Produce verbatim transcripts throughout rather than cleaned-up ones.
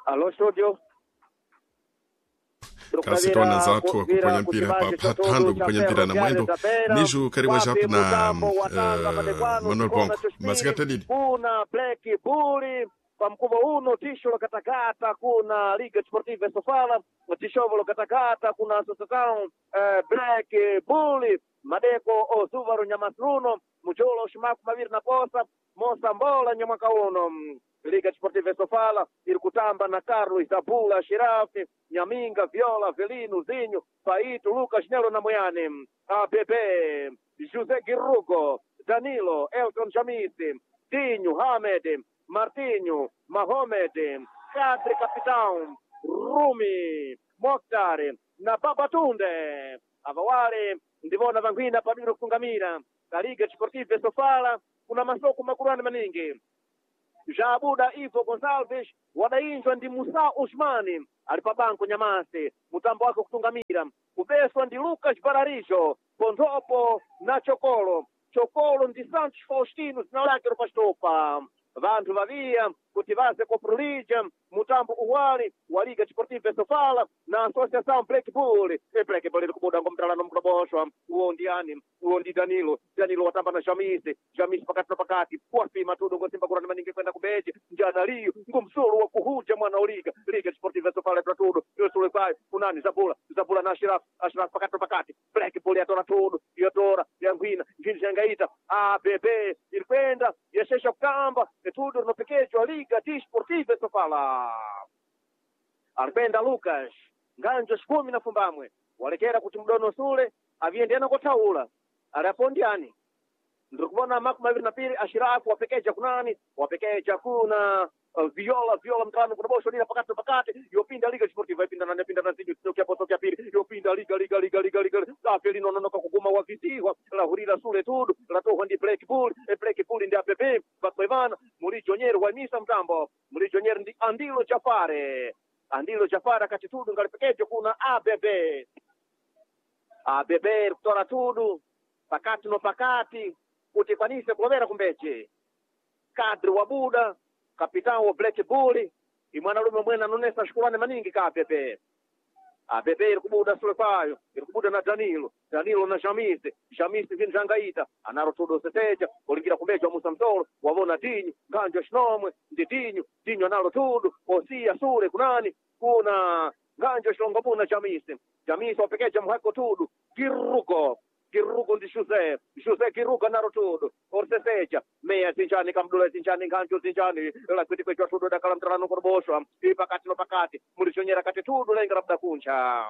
Alô, studio. Kasi tona zatu kuponya mpira patando kuponya mpira na mwendo miju karibu japo na uh, Manuel Bongo masikata didi kuna Black Bully kwa mkubwa uno tisho lo katakata kuna Liga Sportiva Sofala tisho lo katakata kuna Associação uh, Black Bully Madeko o Suvaru Nyamasluno Mujolo Shimaku Maviri na Posa Mosa Mbola Nyamaka uno Liga Sportiva Sofala irikutamba na Carlos Isabula Shirafi Nyaminga Viola Velino Zinho Paito Lucas Nelo na Moyane A B B José Girugo Danilo Elton Jamisi Dinho Hamed Martinho Mahomed Kadri Capitão Rumi Mokhtar na Babatunde avawale ndivona vangwina padiro kungamira la Liga Sportiva Sofala kuna masoko makurani maningi Jabuda Ivo Gonçalves wadainjwa ndi Musa Usmani alipabanko Nyamase mutambo wake kutungamira kubeswa ndi Lucas Bararijo Pondopo na Chokolo Chokolo ndi Santos Faustino zina lake rupastopa vantu vavia kuti vaze koprolija mutambo uwali wa Liga Sportiva Sofala na Associação Black Bull e Black Bull kubuda ngomtalano mkuloboshwa uo ndi ani uo ndi Danilo Danilo watamba na Jamisi Jamisi pakati na pakati kuafima tudo ngosimba kurani maningi kwenda kubeji njana liyo ngomsolo wa kuhuja mwana Liga Liga Sportiva Sofala pra tudo yosule kwayo kunani Zabula Zabula na Ashraf Ashraf pakati na pakati Black Bull yatora tudo yatora yangwina njini jangaita A B B ilikwenda yashesha kukamba tudo no pequejo Liga Sportiva Sofala Arbenda Lucas nganjo shikumi na fumbamwe walekera kuti mdono sule aviendena kotaula arapondiani ndikubona maku maviri na pili Ashirafu wapekeja kunani wapekeja kuna uh, viola viola mtano kuna bosho nina pakati pakati yopinda Liga Sportiva ipinda na nepinda na zidi tokea potokea pili yopinda Liga Liga Liga Liga Liga afeli nononoka kuguma wavisiwa la hurira sule tudu la toho ndi Black Bull e Black Bull ndi A P P bakwevana Murijo Nyeri wanisa mtambo Murijo Nyeri ndi Andilo Jafare Andilo Jafare kati tudu ngalipekejo kuna A B B A B B kutora tudu pakati no pakati kuti kwanise kulovera kumbeche kadri wa Buda kapitao wa Black Bull imwana lume mwena nonesa shukurane maningi ka A B B A B B irikubuda sule kwayo irikubuda na Danilo Danilo na Jamisi Jamisi vinjangaita anaro tudo seteja olingira kumbeche wa Musa Mtoro wavona Dinho nganjo shinomwe ndi Dinho Dinho anaro tudo osia sule kunani kuna nganjo shilongobuna Jamisi Jamisi wapekeja muhako tudo Girugo Girugo ndi José José Girugo naro tudo orseseja meya zinjani kamdula zinjani nganjo zinjani la kuti kwecho tudo dakala mtrano korboshwa ipakati no pakati mulishonyera kati tudo lenga labda kuncha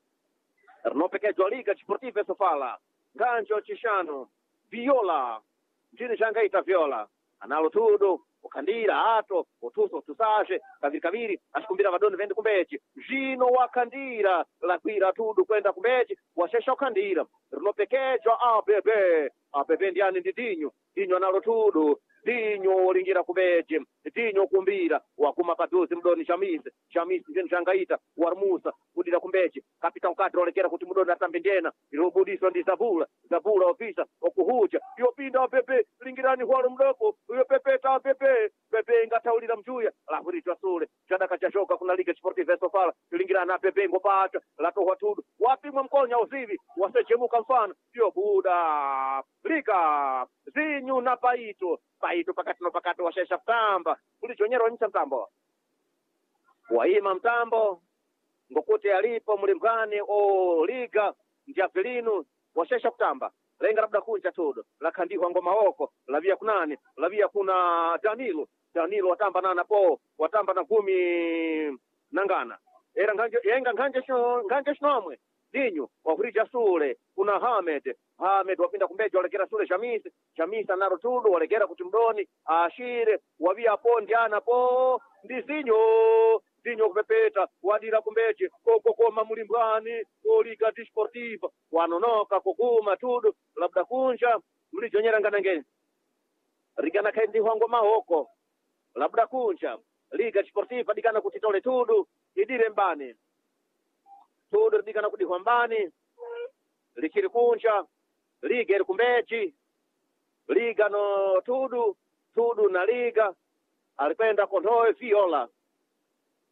no pekejo Liga Sportiva Sofala nganjo chishano Viola njini jangaita Viola analo tudo ukandira ato utuso tusaje kaviri kaviri ashikumbira vadoni vende kumbechi jino wakandira lakwira tudu kwenda kumbechi washesha ukandira rinopekejo A B B A B B ndiani ndi Dinho Dinho analo tudu Dinho olingira kubeji Dinho kumbira wakuma paduzi mdoni Jamisi Jamisi njeni jangaita warmusa kudira kumbeji kapita ukadro olekera kuti mdoni atambe ndena ilobudiswa ndi Zabula Zabula ofisa okuhuja yopinda pepe lingirani hwalo mdoko uyo pepe ta pepe pepe ngataulira mjuya lahuritwa sule chadaka chachoka kuna Liga Sportiva Sofala lingirana pepe ngopacha latohwa tudu wapimwa mkonya uzivi wasechemuka mfano yo Buda Liga Zinho na Paito Paito pakati no pakati washesha mtamba ulichonyera wanyisa mtambo waima mtambo ngokote alipo mlimgani o Liga Ndiavelino washesha kutamba lenga labda kunja todo lakandiwa ngoma hoko lavia kunani lavia kuna Danilo Danilo watamba nana po watamba na kumi nangana era nganje yenga nganje shino nganje shinomwe Dinho wahurija sule kuna Hamed Hamed wapinda kumbejo walekera sule Jamisi Jamisi anaro tudo walekera kuti mdoni ashire wavia po ndiana po ndi Zinho Zinho kupepeta wadira kumbeche koko koma mulimbwani Liga Sportiva wanonoka kukuma tudo labda kunja mlijonyera nganangeni rigana kaindi wango mahoko labda kunja Liga Sportiva digana kutitole tudo idire mbani tudo digana kudihwa mbani likiri kunja Liga iri kumbechi Liga no tudo tudo na Liga alipenda kondoe Viola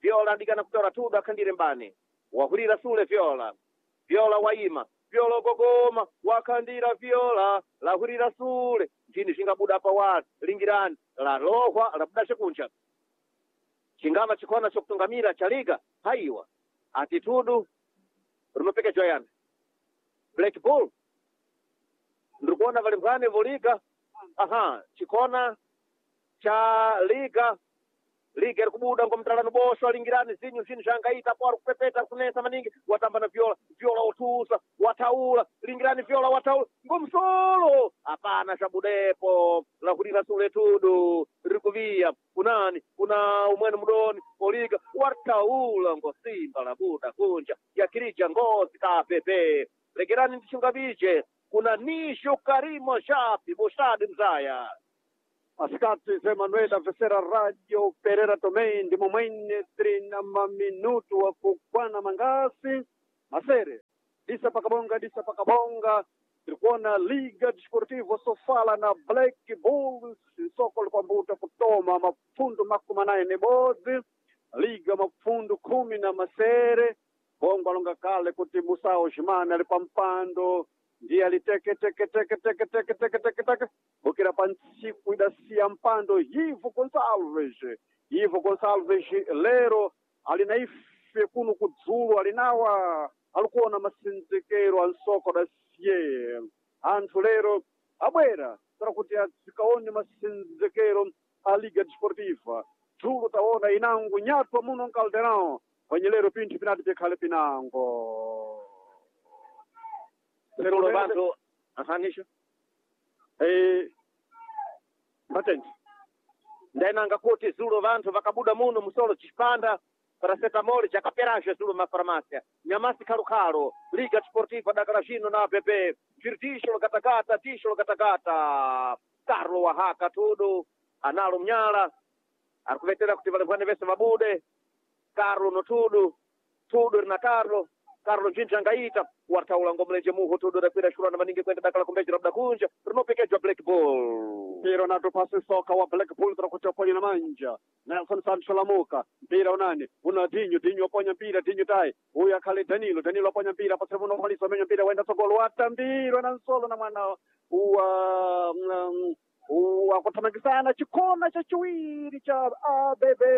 Viola adigana kutora tudo akhandire mbani wahulira sule Viola Viola waima Viola gogoma wakhandira Viola lahulira sule chini chingabuda pa wali lingirani la rohwa labuda chikunja chingama chikona chokutungamira chaliga haiwa atitudu runopeke joyana Black Bull ndikuona vali mphane voliga aha chikona cha liga liga iri kubuda ngomtalano bosho alingirani zinyu zinu zhangaita po ari kupepeta kunesa maningi watamba na Viola Viola otusa wataula lingirani Viola wataula ngomsolo hapana zhabudepo lakulira sule tudu rikuvia kunani kuna umwene mudoni oliga wataula ngosimba labuda kunja yakirija ngozi kapepe legerani ndichungabiche kuna nisho karimo shapi boshadi mzaya Ascati Zemanuela Vesera Radio Pereira também de momento trina minuto wa kukwana mangasi masere disa pakabonga disa pakabonga tulikuona Liga Desportivo Sofala na Black Bulls soko kwambuta kutoma mafundo makumi nane bodzi Liga mafundo kumi na masere bongo longa kale kuti Musao Shimana ali pampando ndiye aliteke teke teke teke teke teke teke teke ukira pansiku idasia mpando Ivo Gonçalves Ivo Gonçalves lero alinaife kuno kudzulu alinawa alikuona masinzekero ansoko da sie anthu lero abwera para kuti azikaone masinzekero a Liga Desportiva dzulu taona inango nyato muno Caldeirão kwenye lero pinti pinati pekhale pinango Zulo vantu ahanisho eh patenti ndainanga kuti zulo vantu vakabuda muno musolo chipanda paracetamol chakaperasha zulo mafarmacia nyamasi khalukhalu Liga Desportiva dakala chino na pepe virtisho lokatakata tisho lokatakata Carlo wahaka tudo analo mnyala arikuvetera kuti vale vane vese vabude Carlo no tudo tudo na Carlo Carlo Njinjangaita wataula ngomleje muho tudo dakwira shura na maningi kwenda dakala kumbeji labda kunja runopekejwa Black Bull mpira nato pasi soka wa Black Bull turakutia ponye na manja Nelson Sancho Lamuka mpira unani una Dinho Dinho aponya mpira Dinho tai huyu akale Danilo Danilo aponya mpira pasi muno malisa amenya mpira wenda sogolo watambiro na nsolo na mwana uwa um, uwa kutamangizana chikona cha chiwiri cha A B B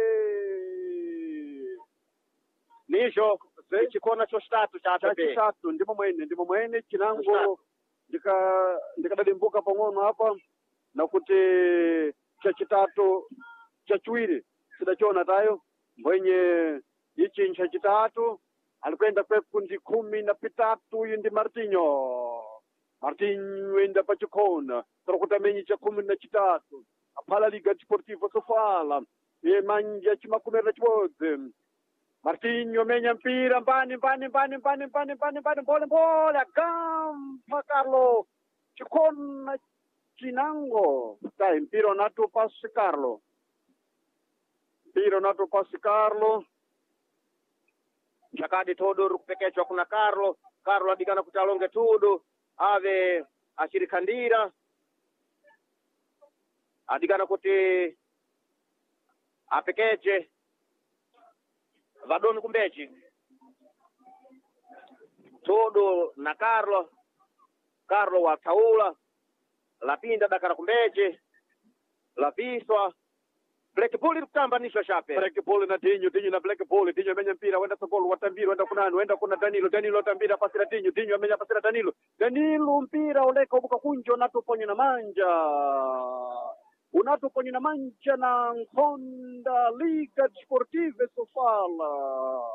nisho chikona cho statu cha A B B chitatu ndimo mwene ndimo mwene chinango ndika ndikadalimbuka pang'ono hapa na kuti cha chitatu cha chiwiri sidachona tayo mwenye ichi cha chitatu alikwenda pekundi kumi na pitatu uyu ndi Martinho Martinho enda pachikona tarakuta menyi cha kumi na chitatu aphala Liga Desportivo Sofala ye manja chimakumera chibodzi Martinho menya mpira mbani mbani mbani mbani mbani mbani mbani mbole mbole agampa Carlo chikona chinango tai mpira nato pasi Carlo mpira nato pasi Carlo chakadi todo rukupekechwa kuna Carlo Carlo adigana kuti alonge tudo ave achirikandira adigana kuti apekeche vadoni kumbechi todo na Carlo Carlo wataula lapinda dakara kumbeche lapiswa Black Bull kutambanishwa shape Black Bull na Dinho Dinho na Black Bull Dinho menya mpira wenda sokolo watambiro wenda kunani wenda kuna Danilo Danilo tambira pasira Dinho Dinho menya pasira Danilo Danilo mpira uleka ubuka kunjo natuponye na manja unatuponye na manja na Honda Liga Desportiva Sofala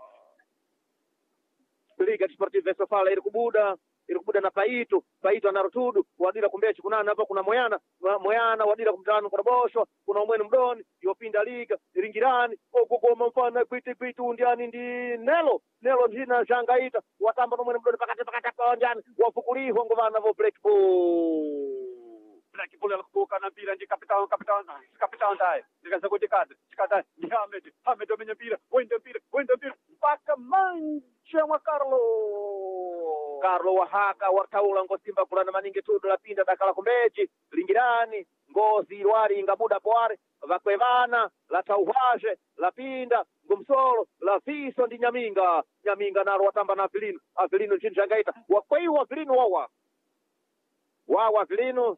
Liga Desportiva Sofala iri kubuda iri kubuda na Paito Paito anarutudu wadira kumbechi kunani hapa kuna Moyana Moyana wadira kumtano kuna Bosho kuna umwene mdoni yopinda Liga iringirani okugoma mfana kwiti kwiti undiani ndi Nelo Nelo ndina Jangaita watamba umwene mdoni pakati pakati kwa njani wafukuliho ngovana vo Black Bull Black Bull alikubuka na mpira ndi kapitao kapitao kapitao ndaye ndikaza kuti kadri chikadai ndi Ahmed Ahmed omenya mpira wenda mpira wenda mpira mpaka manja wa Carlo Carlo wahaka wataula ngosimba kulana maningi tudo lapinda dakala kumbechi lingirani ngozi ilwari ingabuda poare vakwevana la tauhwaje la pinda ngumsolo la viso ndi nyaminga nyaminga nalo watamba na avilino avilino nchinji angaita wakweiwa avilino wawa wawa avilino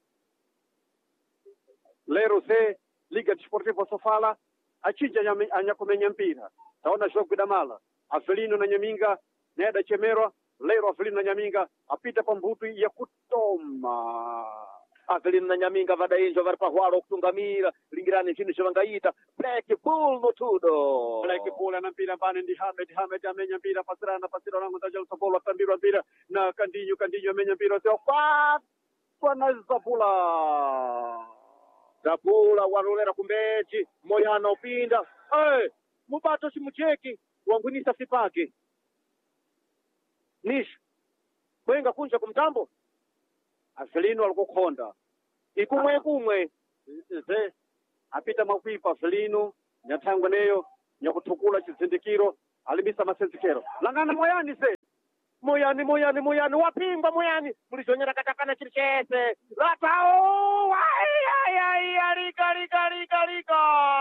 lero se Liga Desportiva Sofala achinja anyakumenya mpira taona jogo kudamala Avelino na Nyaminga neda chemerwa lero Avelino na Nyaminga apita pa mbuto ya kutoma Avelino na Nyaminga vadainjo vari pahwalo kutungamira lingirani chino chivangaita Black Bull no tudo Black Bull ana mpira mbane ndi Hamed Hamed amenya mpira pasirana pasirana ngo tajal sabolo tambiro mpira na Kandinho Kandinho amenya mpira sio kwa na Zabula Zabula warolera kumbeji moyana upinda hey, mubato chimucheki wangwinisa sipake nisho kwenga kunja kumtambo Avelino alikukhonda ikumwe kumwe ze apita makwipa Avelino nyathangwa neyo nyakuthukula chizindikiro alibisa masenzekero langana moyani se moyani moyani moyani wapimba moyani mulizonyera katakana chiri chese latao ai ai ai lika lika lika lika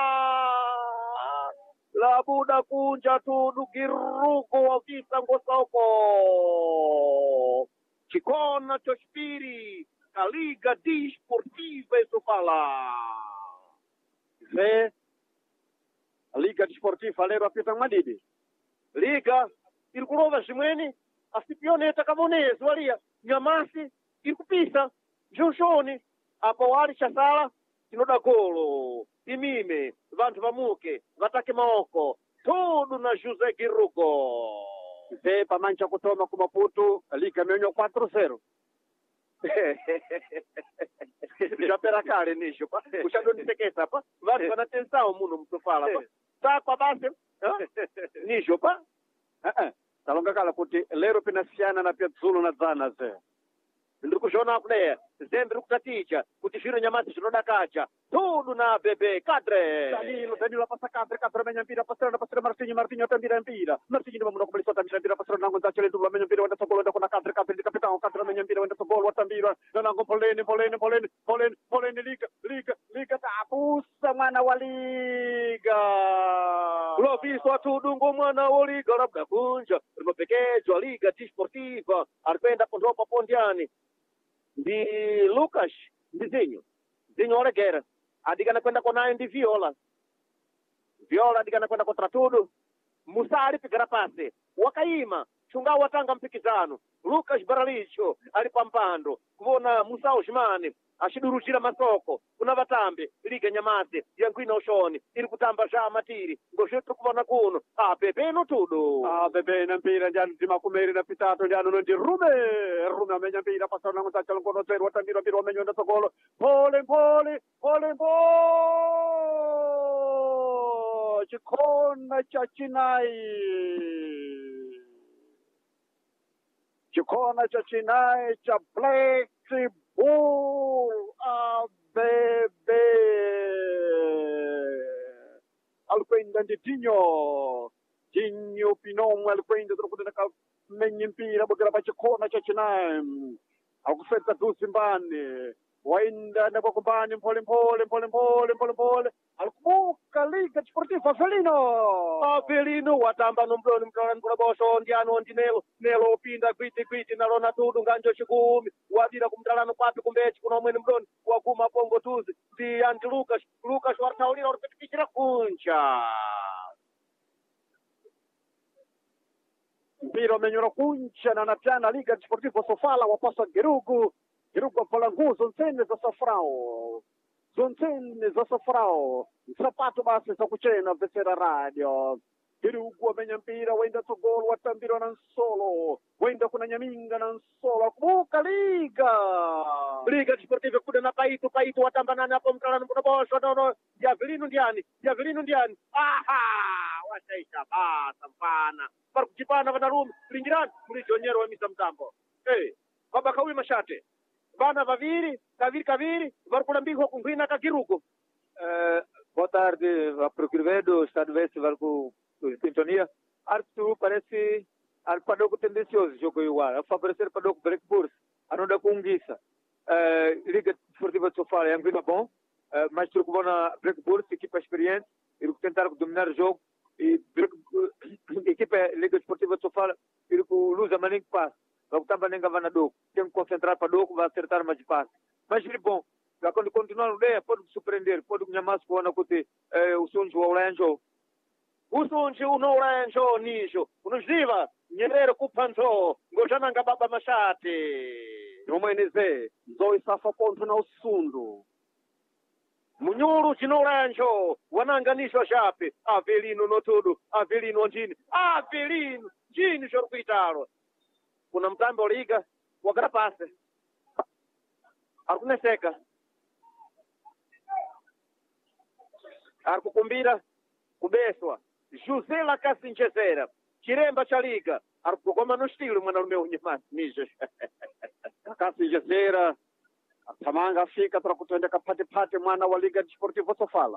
labuda kunja tudu giruko wafisa ngosoko chikona chospiri a Liga Desportiva Sofala ze a Liga Desportiva lero apita madidi Liga ilikulova zimweni asipioneta kavonezi walia nyamasi ilikupisa njonshoni apo wali chasala tinoda golo imime vantu vamuke vatake maoko tudu na Jose Girugo ze pamancha kutoma kumaputu Liga menyo quatro zero japera kale nisho pa kushadonisekesa pa vantu vanatensao muno mtofala pa sakwa basi nisho pa eh eh talonga kala kuti lero pinasiyana na Piazzulo na Dzana ze ndiri kushona player zembiri kutaticha kuti zviro nyamasi zvinodakacha tudu na bebe kadre Danilo Danilo passa kadre kadre menya mpira pasirana pasira Martinho Martinho atambira mpira Martinho ndimo muno kubalisa atambira mpira pasirana nango nzachele ndulo menya mpira wenda sogolo ndako na kadre kadre ndi kapitao kadre menya mpira wenda sogolo watambira nango poleni poleni poleni poleni poleni liga liga liga tapusa mwana wa liga lobiso tudungo mwana wa liga labda kunja rimapekezo a Liga Desportiva aripenda pondopa pondiani ndi Lucas Ndizinho Zinho Oleguera adigana kwenda konayo ndi Viola Viola adigana kwenda kontra tudo Musa alipigara pase wakaima chunga watanga mpikizano Lucas Baralicho alipampando kuona Musa Osmani ashidurujira masoko kuna vatambe Liga nyamase yangwina ushoni ili kutamba ja matiri ngoshetu kubona kuno a bebe no tudo a bebe na mpira njani timakumeri na pitatu njani no ndi Rume Rume amenya mpira pasana nango nzachele ngono zero watambira mpira wamenyo nda sogolo pole pole pole pole chikona cha chinai chikona cha chinai cha Black Bull a bebe alikwenda ndi Dinho Dinho Pinomo alikwenda trokuda ka menye mpira bogera pa chikona cha chinai akufedza dusi mbani waenda na kumbani mpole mpole mpole mpole mpole mpole alikubuka Liga Desportiva Avelino Avelino watamba nombloni mtolani kula bosho ndiano ndinelo nelo upinda kwiti kwiti nalona tudu nganjo chikumi wadira kumtalano kwapi kumbechi kuna umweni mbloni waguma pongo tuzi ndi anti Lucas Lucas wartaulira uripetikichira kuncha mpira umenyora kuncha na napyana Liga Desportiva Sofala wapasa Girugu Girugu apola nguzo nsene za Safrao zontene za Safrao sapato basi za kuchena Vesera Radio Girugu wamenya mpira wenda togolo watambira na nsolo wenda kuna Nyaminga na nsolo kubuka Liga Liga Desportiva kuda na Paito Paito watamba nani hapo mtalano kuna bosho nono Avelino ndiani Avelino ndiani aha washaisha basa mpana para kuchipana vanarume lingirani mulizonyero wemisa mtambo eh baba kawi mashate vana vaviri kaviri kaviri vari kulambikwa kungwina kagiruko eh boa tarde a Procurvedo Estado Veste vari ku sintonia Arthur parece alpadogo tendencioso jogo igual a favorecer padogo Black Bulls anoda kuungisa eh Liga Desportiva Sofala yangwina bom uh, mas tiro que na Black Bulls, equipa experiente, ele tentar dominar o jogo e a equipa Liga Desportiva de Sofala, ele que lusa mas nem que passa. Vai botar nem vai na doco, tem que concentrar para doco, vai acertar mais de passe. Mas ele bom, quando continuar no ideia pode surpreender, pode ganhar mais com a cote o sonho o Oranjo. O sonho no Oranjo nijo, nos diva, Nyerere kupanzo, ngojana ngababa mashati. Nomeneze, zoi safa ponto na usundu. Munyuru chinoranjo, wananganisho shapi, Avelino no tudo, Avelino njini, Avelino, njini shorkuitaro. Kuna mtambo liga, wagarapase. Arkuneseka. Arkukumbira, kubeswa. José Lacasinchezera, Chiremba cha liga, arkukoma no estilo mwanalume unyemani, nijo. Lacasinchezera, Tamanga fika para kutendeka pate pate mwana wa Liga Desportiva Sofala.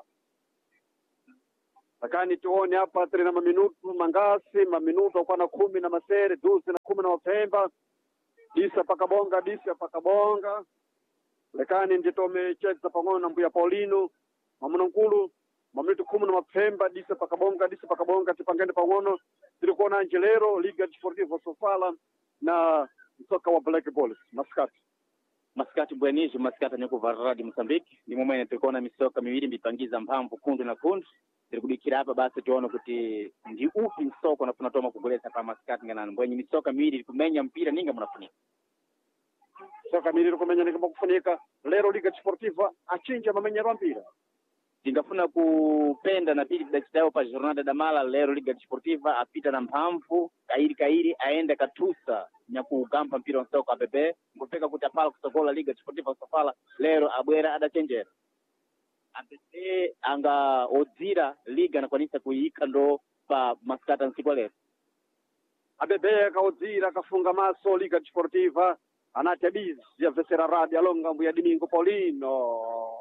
Lakini tuone hapa tena maminutu mangasi, maminutu kwa na kumi na masere, duzi na kumi na wapemba. Disa pakabonga, disa pakabonga. Lakini ndito mecheza pamoja na Mbuya Paulino, Mamunankulu, maminutu kumi na wapemba, disa pakabonga, disa pakabonga, tipangende pamoja. Tulikuwa na Angelero, Liga Desportiva Sofala na msoka wa Black Bulls, Mascate. Maskati Bwenijo, Maskati nyoko varadi Mozambique. Ni momene tulikuwa na misoka miwili mipangiza mpamvu kundu na kundu. Tulikudikira hapa basi tuone kuti ndi upi msoko na tunatoma kugolesa pa Maskati ngana mbwenye misoka miwili kumenya mpira ninga mnafunika. Soka miwili kumenya ninga mnafunika. Lero Liga Desportiva achinja mamenyero mpira. Tingafuna kupenda na pili kidachitao pa Jornada da Mala. Lero Liga Desportiva apita na mpamvu kairi kairi aende katusa nyaku gampa mpira wa soka bebe ngopeka kutapala kusokola Liga Desportiva Sofala. Lero abwera adachenjera abebe anga odzira liga na kwanisa kuiika ndo pa Maskata nsikwa lero abebe kaodzira kafunga maso Liga Desportiva anate bizi ya Vesera Radi alonga Mbuya Domingo Paulino.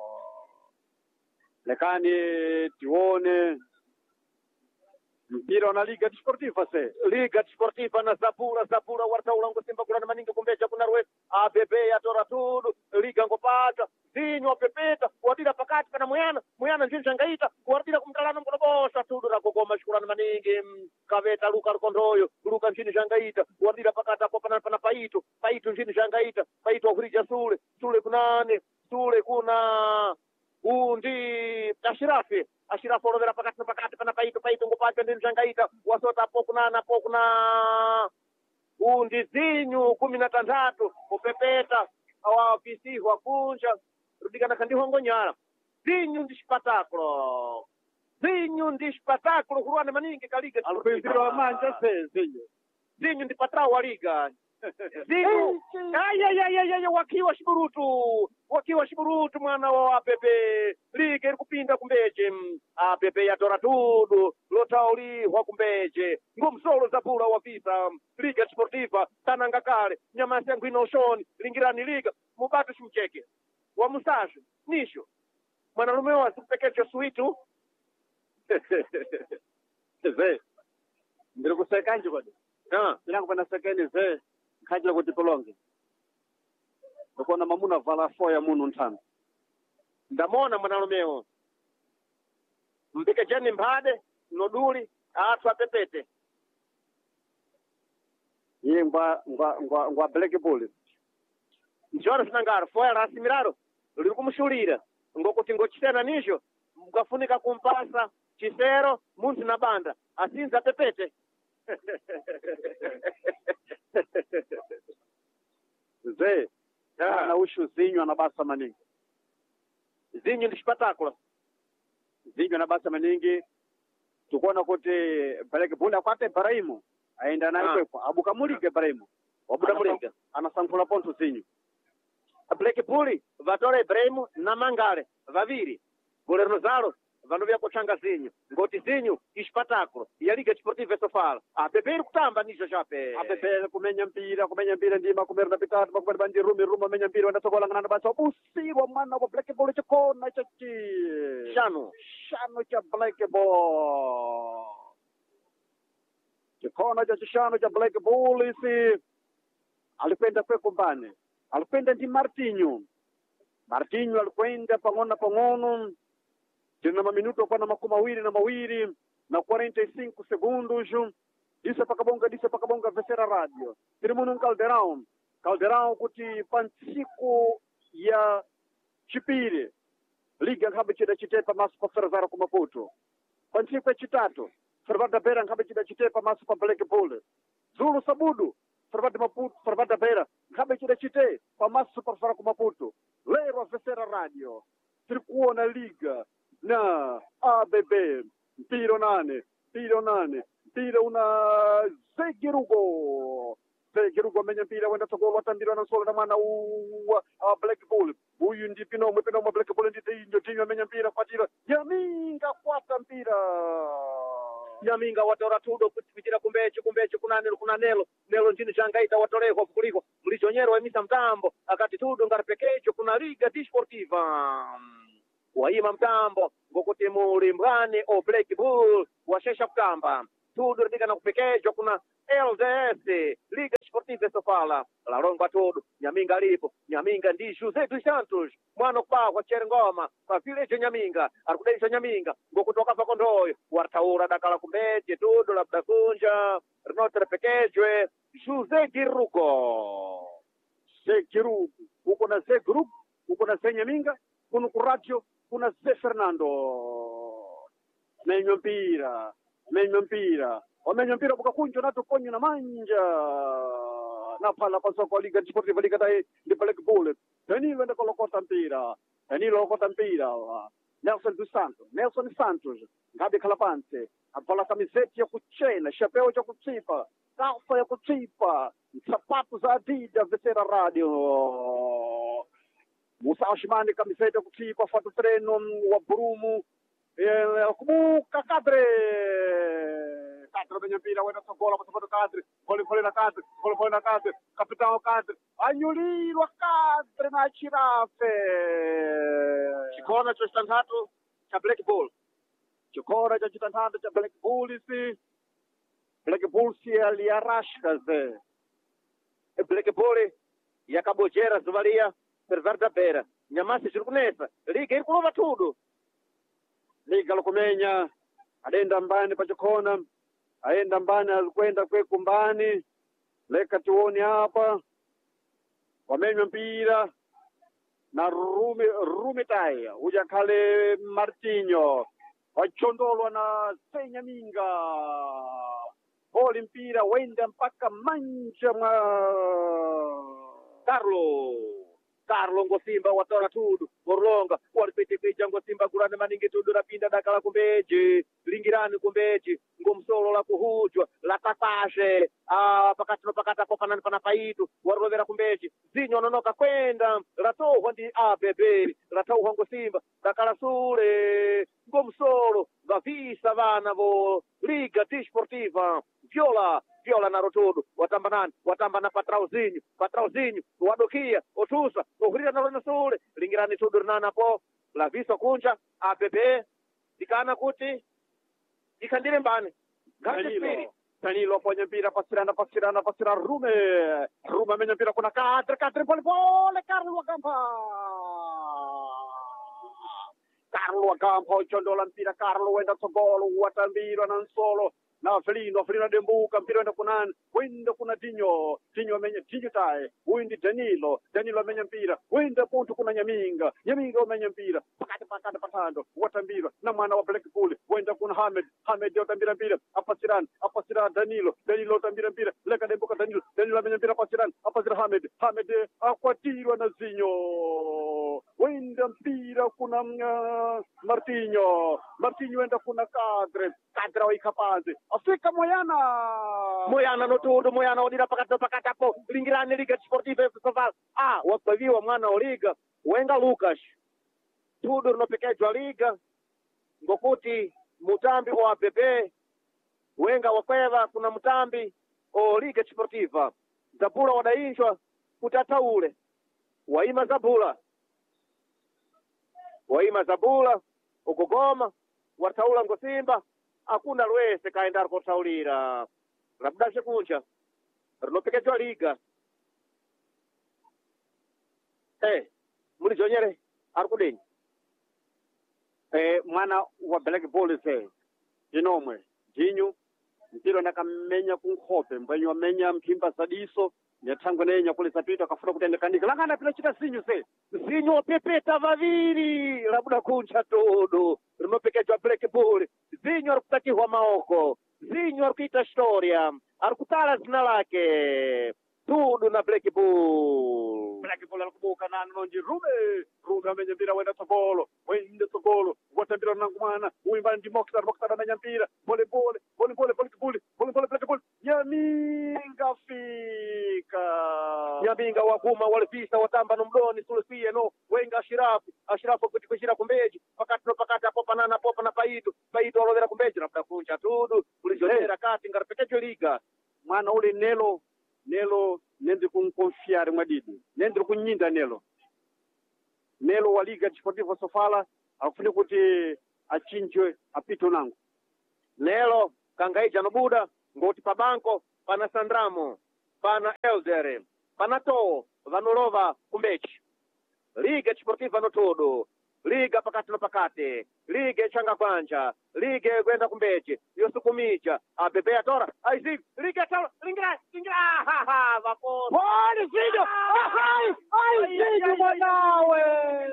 Lekani tione mpira na Liga Desportiva se Liga Desportiva na Zabura Zabura warta ulango Simba kuna maninga kumbeja kuna rwe abebe ya tora tudu Liga ngopata zinyo pepeta wadira pakati kana muyana muyana njini shangaita wadira kumtalana mkono bosa tudu na kukoma shukurana maningi kaveta luka rukondoyo luka njini shangaita wadira pakati hapo pana pana paito paito njini shangaita paito wafurija sule sule kunane sule kuna undi ashirafi ashirafi orovera pakati na pakati pana paito paito ngopata ndini shangaita wasota pokunana pokuna undi zinyu kumi na tandatu upepeta awapisi wakunja rudikana kandi hongo nyara zinyu ndi spatakulo zinyu ndi spatakulo kuruane maningi kaliga alupindiro wa manja se zinyu zinyu ndi patrao wa liga zinyu ayayayayaya wakiwa shiburutu wakiwa shiburutu mwana wa pepe liga iri kupinda kumbeje apepe yatora tudu lotauli wa kumbeje ngomsolo Zabura wapisa Liga Desportiva tananga kale nyamasi yangu inoshoni lingirani liga mubatu shumcheke wa musashi nisho mwanalume wa sipekecho suitu ze ndiri kusekanje kwadi ah ndinanga pana sekeni ze khajira kuti tolonge ndikona mamuna vala foya munu ntano ndamona mwanalumewo mpike jeni mbade noduli atu apepete ye ngwa ngwa ngwa ngwa Black Bulls njoro sinangaro foya rasimiraro liri kumushulira ngokuti ngochitena nisho mkafunika kumpasa chisero muntu na banda asinza pepete ze na ushu zinyu anabasa maningi zinyu ndi spatakulo zinyu anabasa maningi tukona kuti Black Bulls akwate Ibrahimu aenda naye kwepo abuka muliga Ibrahimu wabuda muliga anasankula ponto zinyu Black Bulls vatora Ibrahimu na Mangale vaviri Golerno Zalo vanovya kuchanga zinyu ngoti zinyu ispataklo ya Liga Desportiva Sofala apeperi kutamba nisho chape apeperi kumenya mpira kumenya mpira ndima kumera na pitatu bakumera bandi rumi rumi menya mpira wenda sokola ngana basa usiwa mwana wa Black Bulls chikona cha chi shano shano cha Black Bulls chikona cha chishano cha Black Bulls alipenda kwe kumbane alipenda ndi Martinho Martinho alikwenda pang'ono pang'ono tena maminuto kwa na makumi mawili na mawili na quarenta e cinco segundos. Disa pakabonga disa pakabonga Vesera Radio Tirimuno Caldeirão Caldeirão kuti pansiku ya chipiri liga nkhabe chida chitepa maso pa Ferroviário ku Maputo. Pansiku ya chitatu Ferroviário da Beira nkhabe chida chitepa maso pa Black Bull. Zulu Sabudu Ferroviário da Maputo Ferroviário da Beira nkhabe chida chite pa maso pa Ferroviário ku Maputo. Lero Vesera Radio tirikuona liga na A B B mpira nane mpira nane mpira una Zegirugo Zegirugo amenya mpira wenda togolo watambira na solo na mana u uh, Black Bull uyu ndi pino mwe pino mwa Black Bull ndi tinyo tinyo amenya mpira patira Nyaminga kwata mpira Nyaminga watora tudo kupitira kumbeche kumbeche kunanelo kunanelo nelo ndini changaita watoleho kuliko mlichonyero emisa mtambo akati tudo ngaripekecho kuna Liga Desportiva waima mtambo ngokuti muli mbwani o Black Bull washesha kutamba tudo ndika na kupekejo kuna L D S Liga Desportiva Sofala la ronga tudo Nyaminga lipo Nyaminga ndi José dos Santos mwana kwa kwa Cherengoma pa village Nyaminga arikudaisha Nyaminga ngokutoka pa kondoyo wartaura dakala kumbeje tudo labda kunja rinotre pekejwe José Girugo Girugo uko na Zé Group uko na Zé Nyaminga kuno ku radio kuna Zé Fernando menyo mpira menyo mpira wamenyo mpira bukakunjo nato konyo na manja na pala pasoko Liga Desportiva Liga dai di Black Bull Danilo enda kolokota mpira Danilo kolokota mpira Nelson dos Santos Nelson Santos ngabe Kalapante avala camiseta ya kuchena chapéu cha kutsipa calça ya kutsipa sapatos za Adidas Vesera Radio Musa Oshimani camiseta ya kutsipa fato treino wa Brumo kumuka kadre kadre benye mpira wenda sogola pasapato kadre vole vole na kadre vole vole na kadre kapitao kadre anyulilwa kadre na chirafe chikona cha stanhato cha Black Bull chikona cha stanhato cha Black Bull si Black Bull si aliarashka ze Black Bull yakabojera zuvalia Ferroviário da Beira nyamasi chirikunesa liga iri kulova tudo Liga lokumenya adenda mbani pachokona aenda mbani alikwenda kwe kumbani leka tuoni hapa wamenywa mpira na Rumi Rumitai uja kale Martinho wachondolwa na Senyaminga boli mpira wenda mpaka manja mwa Carlo Carlo Ngosimba watora tudo Morlonga walipite kija Ngosimba kurane maningi tudo rapinda dakala kumbeje lingirani kumbeje ngomsolo la kuhujwa la tapashe ah pakati no pakata kwa panani pana paitu warovera kumbeje zinyo nonoka kwenda ratohwa ndi A B B ratohwa Ngosimba dakala sule ngomsolo vavisa vana vo Liga Desportiva viola viola na rotudo watamba nani watamba na Patrauzinho Patrauzinho wadokia otusa ohurira na lona sule lingirani tudo nana po la visa kunja A B B dikana kuti dikandire mbani Danilo Danilo ponya mpira pasirana pasirana pasirana Rume Rume menya mpira kuna kadre kadre pole pole Carlo Agampa Carlo Agampa chondola mpira Carlo wenda sogolo watambira na nsolo na Felino Felino dembuka mpira wenda kunani wenda kuna Dinyo Dinyo amenya Dinyo tae windi Danilo Danilo amenya mpira wenda puntu kuna Nyaminga Nyaminga amenya mpira pakati pakati patando watambira na mwana wa Black Bull wenda kuna Hamed Hamed watambira mpira apasiran apasiran Danilo Danilo watambira mpira leka dembuka Danilo Danilo amenya mpira apasiran apasiran Hamed Hamed akwatirwa na Zinyo wenda mpira kuna uh, Martinho Martinho wenda kuna Kadre Kadre wa ikapaze Afrika Moyana Moyana no tudo Moyana odira pakati pakati hapo lingirani Liga Desportiva Sofala ah wapaviwa mwana wa Liga wenga Lucas tudo no pekejwa Liga ngokuti mutambi wa A B B wenga wakweva kuna mutambi o Liga Desportiva Zabula wadainjwa kutataule waima Zabula waima Zabula ukugoma wataula Ngosimba hakuna lwese kaenda kotaulira labda shekunja rinopekejwa Liga eh muri jonyere arikudeni eh, mwana wa Black Bulls eh, inomwe jinyu mpira nakamenya kunkhope mbwenye wamenya mphimba sadiso nyathangwe naye nyakulisa pito akafuna kutendekanika langana pila chita sinyu se zinyu pepeta vaviri labuda kuncha todo rinopekejwa Black Bull. Zinyu arikutakihwa maoko, zinyu arikuita historia, arikutala zina lake tudu na Black Bull. Black Bull alikubuka nani nonji Rube Rube amenya mpira wenda sogolo wenda sogolo wata mpira nangu mwana uimbani ndi Mokhtar Mokhtar amenya mpira pole pole pole pole Black Bull pole pole Black Bull Nyaminga fika Nyaminga wakuma walipisa watamba nomdoni sulisiye no wenga Ashirafu Ashirafu kuti kushira kumbeji pakati no pakati apo panana popa na Paido Paido alovera kumbeji labda kuncha tudu kulizonera kati ngarapekejo liga mwana ule Nelo Nelo nende kumkonfiare mwadidi nende kunyinda Nelo Nelo wa Liga Desportiva Sofala afune kuti achinjwe apito nangu Nelo kangaija nobuda ngoti pa banko pana Sandramo pana Eldere pana to vanolova kumbechi Liga Desportiva notodo Liga pakati no pakati Liga changa kwanja Liga kwenda kumbechi yosukumija abebea tora aizi Liga tora lingra lingra ha ha vapo Bora Zinho ai ai Zinho mwanawe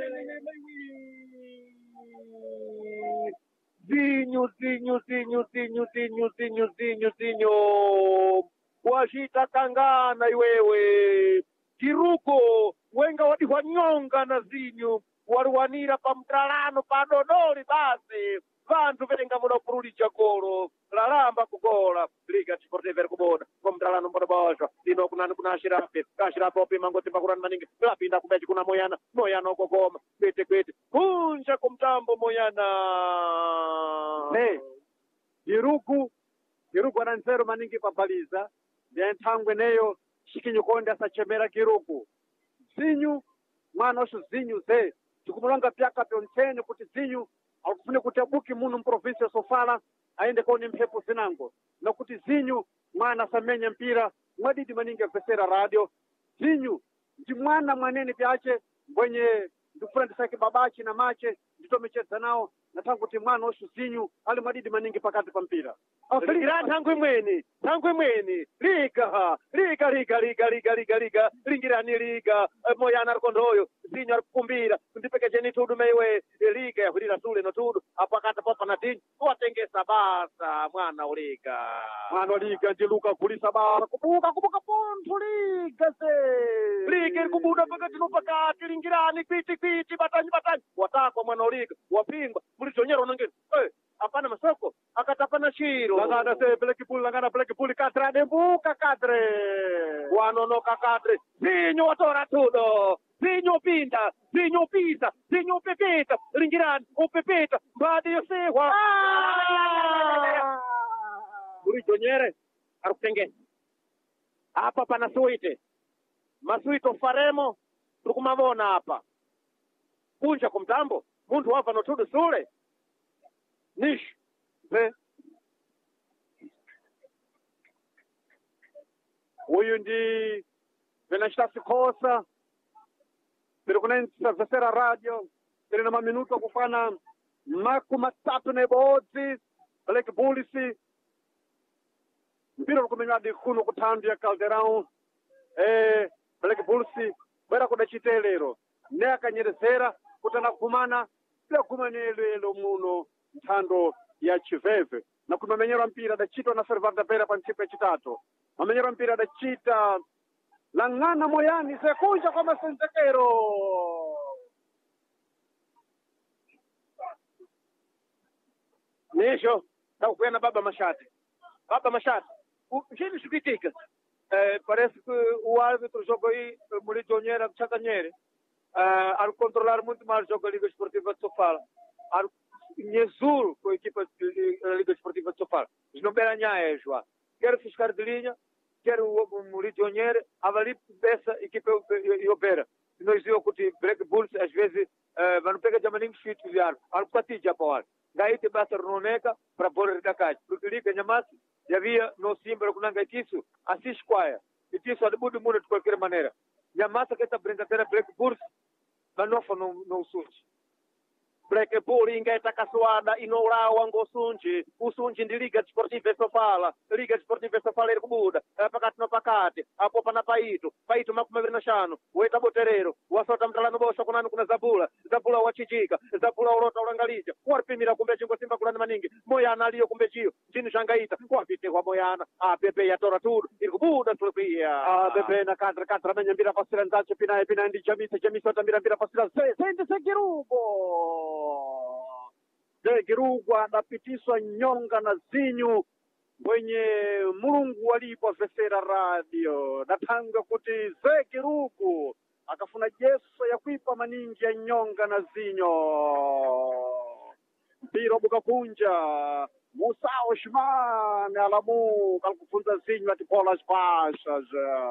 Zinho Zinho Zinho Zinho Zinho Zinho Zinho Zinho wajita kangana iwewe Kiruko wenga wadihwa nyonga na Zinho waliwanira pa mtralano pa dodoli basi vantu venga muno kurudi chakoro lalamba kugola Liga Desportiva kuboda kwa mtralano mboda bosha dino kunani kuna Ashirafi Ashirafi opi mangoti pakurani maningi lapinda kubeji kuna Moyana Moyana okogoma kwete kwete kunja kumtambo Moyana ne Kiruku Kiruku anansero maningi papaliza nthangwe neyo shikinyo konde asachemera Kiruku Zinho mwana osho Zinho ze tikumulanga pyaka pyontene kuti Zinho akufune kuti abuki muno mprovinsi ya Sofala aende koni mphepo zinango na kuti Zinho mwana samenya mpira mwadidi maningi Vesera Radio Zinho ndi mwana mwanene pyache mbwenye ndikufuna ndisake babachi na mache nditomecheza nao natangu kuti mwana osho Zinho ali mwadidi maningi pakati pa mpira Liga tangu imweni tangu imweni Liga Liga Liga Liga Liga Liga Liga lingirani Liga Moyana arkondoyo Zinho arikukumbira ndipekejeni tudu meiwe Liga yahulira sule no tudu apakata popa na Zinho watengesa basa mwana wa Liga mwana wa Liga ndi Luka kulisa basa kubuka kubuka ponto Liga se Liga irikubuda pakati no pakati lingirani kwiti kwiti batanyi batanyi watakwa mwana wa Liga wapingwa mulitonyera unangeni eh apana masoko akatapana chiro langana se Black Bull langana Black Bull katra dembuka kadre wanonoka kadre Zinho watora tudo Zinho pinda Zinho pisa Zinho pepeta lingirani upepeta mbadi yosewa mulitonyere arukutengesa apa pana suite masuito faremo tukumavona apa kunja kumtambo muntu wava notudu sule nish pe huyu ndi venastasi kosa tiri kunensa Vesera Radio tiri na maminuto akufana maku matatu na ibodzi Black Bulls mpira lukumenywadi kuno kutambia Caldeirão eh Black Bulls bwera kudachite lero ne akanyerezera kutana kumana pia kumanelelo muno nthando ya Chiveve na kumamenyera mpira dachitwa na Fervar da Beira pa ntsipa chitatu mamenyera mpira dachita langana Moyani sekunja kwa masenzekero nisho takuyana baba Mashati baba Mashati chini sikitika eh, parece que o árbitro jogou aí Mulitonyera Chacanyere uh, ao controlar muito mais o jogo da Liga Desportiva de Sofala ao Nhezul com a equipa da Liga Desportiva de Sofala eles não beram a João quero fiscar de linha quero o Mulitonyera avali dessa equipa e opera nós vimos que Black Bulls às vezes uh, vão pegar de maninho fit viar ao patija para daí te basta Roneka para pôr da caixa porque Liga Nyamasi havia no símbolo kunanga itisu assist kwaya itisu adibudu mundo de qualquer maneira Nyamasa que esta brincadeira Black Bulls manofa no, no usunji. Black Bull ingeta kasuada inoulawa ngosunji usunji ndi liga desportiva Sofala liga desportiva Sofala iri kubuda pakati no pakati apo pana paito paito makumi mawiri na shanu weta boterero wasota mtalano bosha kunani kuna Zabula Zabula wachijika Zabula ulota ulangalija waripimira kumbe chingo simba kulani maningi Moyana aliyo kumbe chiyo chini shangaita wapite kwa Moyana apepe ya tora tudu iri kubuda tulipia apepe na kadra kadra menyambira pasira nzacho pinaye pinaye ndi jamisa jamisa otambira mbira pasira sende sekirugo Zegirugwa anapitiswa nyonga na zinyu mwenye mulungu walipo Vesera Radio natanga kuti Zegirugu akafuna jeso ya kuipa maningi ya nyonga na zinyo mpira buka kunja Musa Oshman alamu kalkufunza zinyu atipola spashas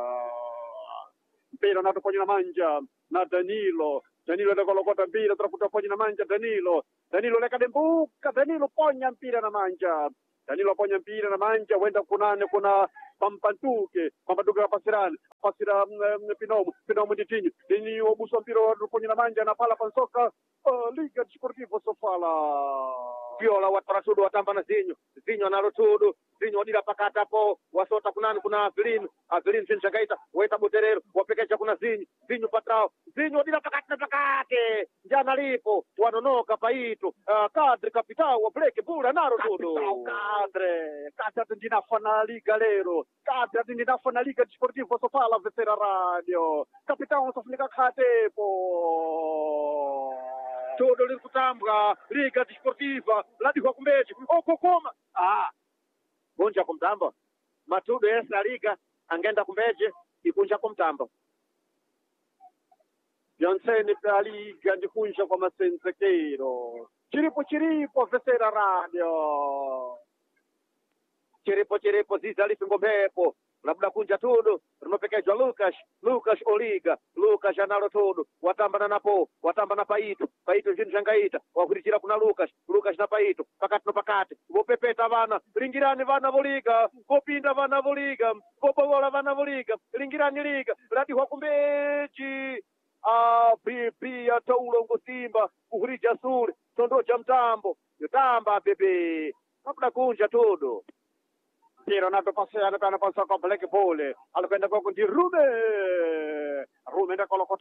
mpira natuponya na manja na Danilo Danilo ndakolokota mpira turakuta ponya na manja Danilo Danilo leka dembuka Danilo ponya mpira na manja Danilo ponya mpira na manja wenda kunane kuna pampantuke pampantuke na pasirani pasira um, pinomu pinomu nditinyu dini obuso mpira waduponya na manja na pala pansoka uh, Liga Desportiva Sofala viola watarasudu watamba na zinyo zinyo analotudu zinyo odira pakata po wasota kunani kuna Avelino Avelino chinchagaita weta boterero wapekecha kuna zinyo zinyo patrao zinyo odira pakati na pakati njana lipo wanonoka paito uh, kadri kapitao wa Black Bull analotudu kadre kadre atindinafana liga lero kadre atindinafana Liga Desportiva Sofala Vesera Radio kapitao wasofunika katepo todo liri kutambwa Liga Desportiva ladikwa kumbechi okokoma ah bonja kumtamba matudo esa liga angenda kumbeje ikunja kumtamba Janseni pa liga ndikunja kwa masenzekero chiripo chiripo Vesera Radio chiripo chiripo zizali ngombepo labda kunja tudo rinopekejwa Lucas Lucas Oliga Lucas analo tudo watamba napo watamba na paito paito zinthu zangaita wakuritira kuna Lucas Lucas na paito pakati no pakati vopepeta vana ringirani vana voliga vopinda vana voliga vobovola vana voliga ringirani liga ladihwa kumbeji a pia taulo ngosimba kuhurija suri tondo cha mtambo yotamba bebe labda kunja tudo Tiro nato pasea na pana pasa kwa Black Bull alipenda kwa kundi Rume Rume nda kolokota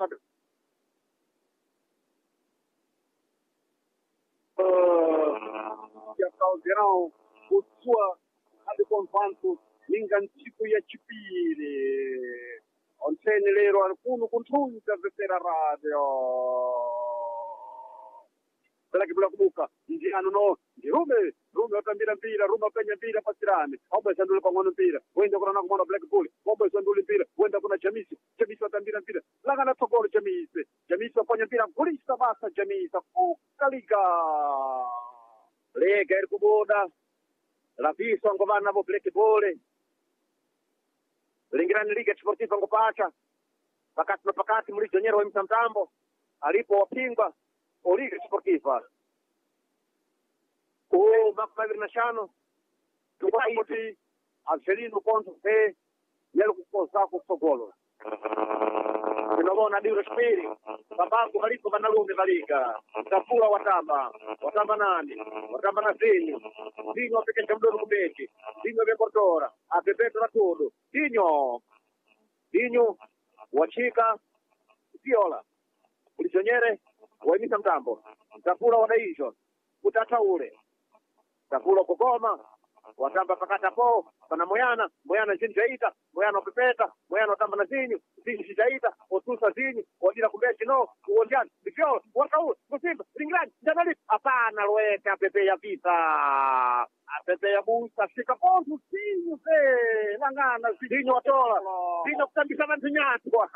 ya kauzirao kutsua hadi konfantu ninga nsiku ya chipili onseni lero alkunu kuntunza Vesera Radio Black Bull kubuka njiano no ndi Rume Rume otambira mpira Rume openya mpira pasirani obo sandule pang'ono mpira wenda kuna nakumona Black Bull obo sandule mpira wenda kuna Jamisi Jamisi otambira mpira langa na tokoro Jamisi Jamisi openya mpira kulisa basa Jamisi kukaliga Liga iri kubuda lapiso ngomana vo Black Bull lingirani Liga Desportiva ngopacha pakati na pakati mlijonyero wa mtamtambo alipo wapingwa o Liga Desportiva o makumi mawiri na shanu tukwaimuti Avelino konto pe yelo kukoza kusogolo tinobona diro spiri babangu haliko banalume baliga tapula watamba watamba nani watamba na zinyo zinyo apekesha mdono kubeki zinyo vyekortora apepeto na tudo zinyo zinyo wachika viola ulichonyere waimisa mtambo tapula wadaisho kutata ule tapula kukoma watamba pakata po pana Moyana Moyana zini jaita Moyana opepeta Moyana watamba na zinyu zinyu zijaita otusa zinyu wadira kumbechi no uonjani bifiola wakaula kusimba ringirani njanali apana loete apepe ya vita apepe ya busa shika pontu zinyu se langana zinyu watola zinyu kutambisa vantu nyatwa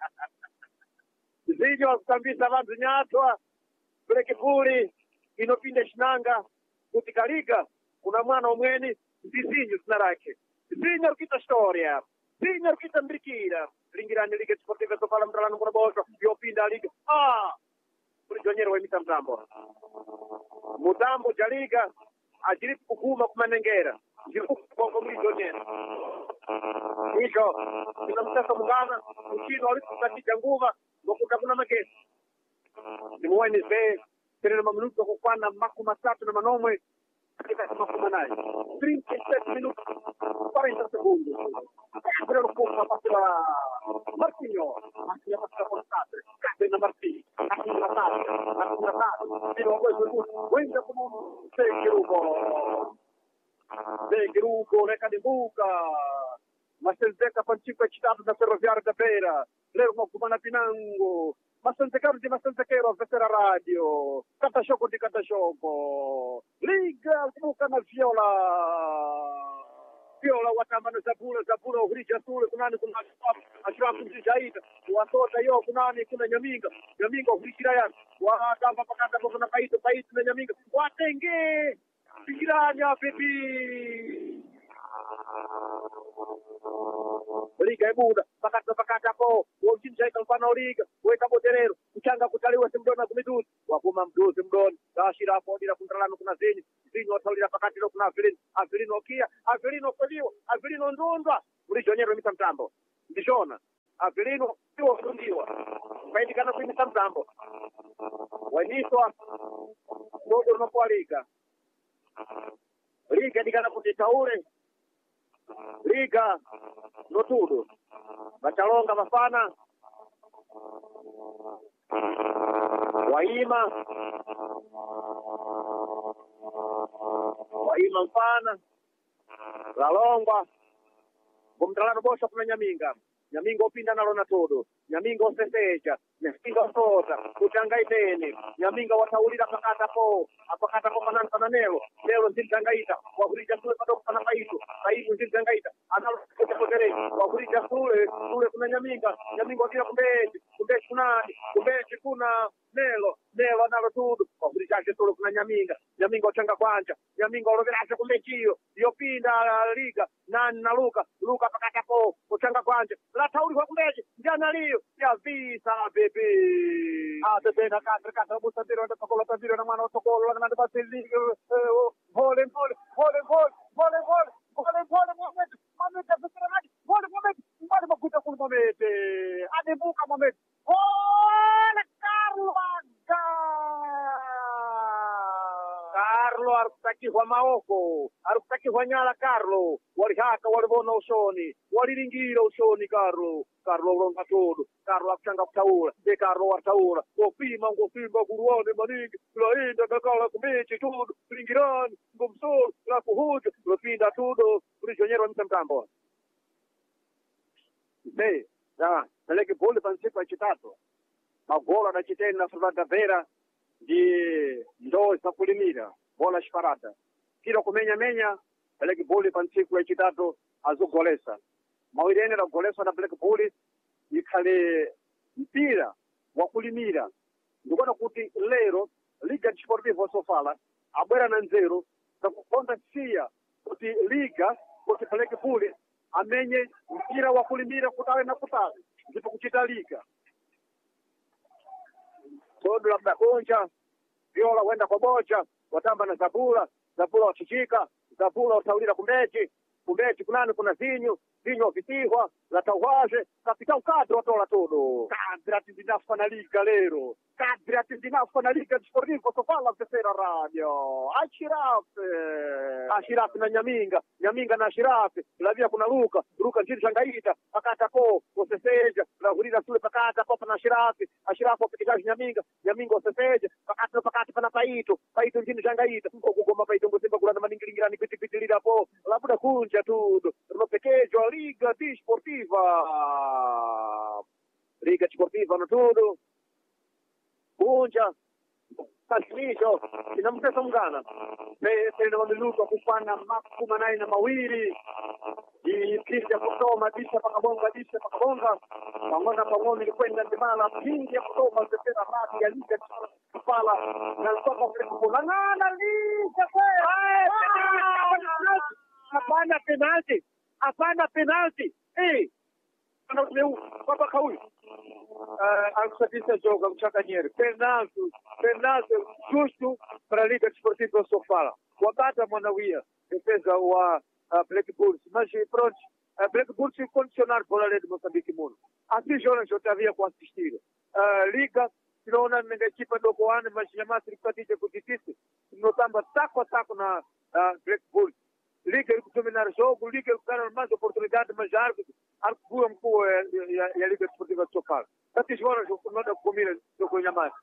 zinyu wakutambisa vantu nyatwa Black Bull inopinda shinanga kutika liga kuna mwana omweni ndizinyo zina lake zinyo rukita storia zinyo rukita mbirikira lingirani Liga Desportiva Sofala mtalano kuna bosho yopinda liga ah kulijonyero wa mita mtambo mutambo ja liga ajiri kukuma kumanengera jiriku kukongo mlijonyero hicho kuna mtasa mungana uchino waliku katika nguva wakuta kuna makesi Ndimuweni ze tena mamunuto kukwana makumi matatu na manomwe katika makumi nane. trinta e sete minutos quarenta segundos. Però lo può passare Martinho, Martinho passa con Satre, Catena Martini, Catena Satre, Catena Satre, fino a questo guarda come sei gruppo. Sei gruppo, Reca di Buca. Ma se il Zecca Pancico è citato da Ferroviario da Pera, l'Ermo Cumana Pinango, ma senza cardi, ma senza chero, a Vestera Radio, Catasciocco di Catasciocco, Liga, Buca na Viola, Viola, Watamana Zabura, Zabura, Ugricia Sule, Kunani, Kunani, Ashrafu Zijaita, Watota Yo, Kunani, Kuna Nyaminga, Nyaminga, Ugricia Ryan, Watamba Pakata, Kuna Paito, Paito, Nyaminga, Watenge, Pigrania, Pepi. Liga é muda, pakata pakata po, o time sai kalpana liga, o Cabo Terreiro, o changa kutaliwa simdona kumidut, wa kuma mdu simdon, da shira po dira kuntralano kuna zinyi, zinyi watalira pakati lo kuna Avelino, Avelino kia, Avelino kweliwa, Avelino ndundwa, ulijonyero mitamtambo. Ndishona, Avelino kiwa kundiwa. Kwaidi kana kwa mitamtambo. Waniswa ndodo no kwa liga. Liga dikana kutitaure. Liga no tudo. Bachalonga Bafana. Waima. Waima Mfana. Lalongwa. Kumtalano bosha kuna Nyaminga. Nyaminga upinda nalo na todo. Nyaminga oseseja. Nyaminga osota. Kuchangaiteni. Nyaminga wataulira pakata po. Apakata po manana pananelo. Lelo nzilchangaita. Wahurija sule padoko pana paitu. Paitu nzilchangaita. Analo kete kotere. Wahurija sule. Sule kuna Nyaminga. Nyaminga wakira kumbeji. Kumbeji kunani. Kumbeji kuna Nelo. Nelo analo tudo. Wahurija sule kuna Nyaminga. Nyaminga ochanga kwanja. Nyaminga oroverasha kumbejiyo. Yopinda liga. Nani na Luka. Luka pakata po. Ochanga kwanja. La tauri kwa kumbeji. Njana liyo. Ya visa bebe. Ah, bebe na katra katra. Busta tiro na tokola tiro na mano tokola na basi liga. Vole vole. Vole vole. Vole vole. Vole vole. Momento. Momento. Vole momento. Vole makuta kuna momento. Adebuka momento. Vole Carlo Aga. Carlo arutaki kwa maoko. Arutaki kwa nyala Carlo. Walihaka walibona usoni. Waliringira usoni Carlo. Carlo uronga todo. Carlo akuchanga kutaula. De Carlo wataula. Ngopima ngopima kuruone maningi. Lainda kakala kumechi todo. Ringirani. Ngomsolo. La kuhuja. Lopinda todo. Prisionero mtamtambo. Beh, da, peleke bole pansipo è citato. Ma bola da Citena sulla davvera di ndoo za kulimira. Bola sparata. Kilo kumenya menya. Peleke bole pansipo è citato azugolesa. Mawirene la golesa na Black Bulls ikhale mpira wa kulimira ndikona kuti lero Liga Desportiva Sofala abwera na nzeru takukonda sia kuti Liga kuti Black Bulls amenye mpira wa kulimira kutale na kutale ndipo kuchita Liga todo labda konja viola wenda kwa bocha watamba na Zabula Zabula wachichika Zabula utaulira kumbeji kumbeji kunani kuna zinyu vinyo vitihwa la tawaje kapita ukadro tola todo kadri atindinafa na Liga lero kadri atindinafa na Liga Desportiva Sofala Vestera Radio Ashirafe Ashirafe na Nyaminga Nyaminga na Ashirafe lavia kuna Luka Luka njiri shangaita pakata po oseseja la hurida sule pakata po pana Ashirafe Ashirafe opitigaji Nyaminga Nyaminga oseseja pakata pakata pana Paito Paito njiri shangaita kugoma Paito ngosimba kulana maningilingirani piti piti lida po labuda kunja tudo no pequejo Liga Desportiva. Liga Desportiva no tudo. Kunja. Tasmisho. Inamtesa mgana. Pese na minuto kufanya makumi nane na mawili. Ikisha kusoma disha pakabonga disha pakabonga. Pamoja pamoja kwenda ndimala pingi ya kusoma Vestera Radio ya Liga Desportiva. Na soko kulangana Liga kwa. Hapana penalti. Hapana penalti. Eh. Ana leu baba kauli. Uh, ankusabisa jogo mchanganyiro. Penalti, penalti justo para a Liga Desportiva Sofala. Wabata Monawia, defesa wa uh, Black Bulls, mas pronto, uh, Black Bulls se condicionar por a lei de Moçambique Mundo. Assim Jonas eu havia com assistir. Uh, Liga tunaona menga ekipa doko ane mashinyamasi likupatije kutitisi tunotamba tako tako na uh, Black Bull liga ilikudominar jogo liga ilikukana mais oportunidade mas árbitro arkuwa mkuu ya, ya, ya Liga Desportiva de Sofala tati jwana jokunoda kukomile doko nyamasi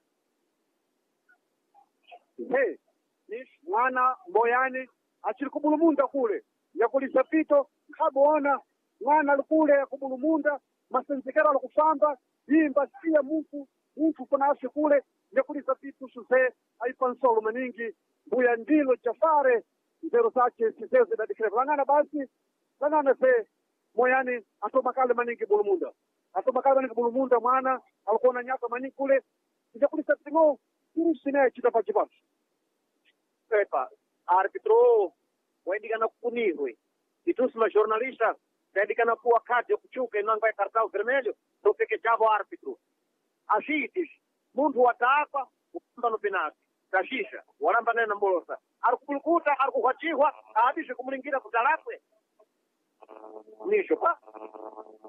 hey ni mwana Moyani achiri kubulumunda kule yakulisa pito khabona mwana likule yakubulumunda masenzekera alikufamba yimba sia mtu mtu kunasi kule yakulisa pito suze aipansolo maningi buya ndilo Jafare ndero zake sizeze da dikre langana basi langana se Moyani atomakale maningi bulumunda atomakale maningi bulumunda mwana alikuwa nyaka maningi kule yakulisa tingo kurusine chitapachipacho epa arbitro waindikana kupunirwe itusima jornalista waindikana kuwa kati yokuchuka inongo vai cartão vermelho topekejavo árbitro azitis muntu watapa ukamba no penalti tashisha waramba nena mbolosa arikupulukuta arikuhwachihwa aadishe kumulingira kutalapwe nisho pa